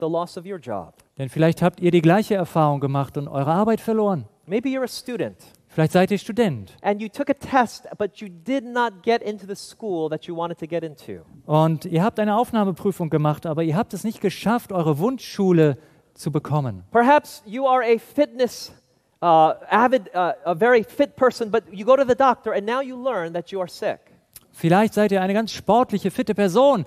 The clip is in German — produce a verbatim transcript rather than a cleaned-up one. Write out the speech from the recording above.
the loss of your job. Denn vielleicht habt ihr die gleiche Erfahrung gemacht und eure Arbeit verloren. Maybe you're a student. Vielleicht seid ihr Student And you took a test, but you did not get into the school that you wanted to get into. und ihr habt eine Aufnahmeprüfung gemacht, aber ihr habt es nicht geschafft, eure Wunschschule zu bekommen. Perhaps you are a fitness uh, avid, uh, a very fit person, but you go to the doctor and now you learn that you are sick. Vielleicht seid ihr eine ganz sportliche, fitte Person,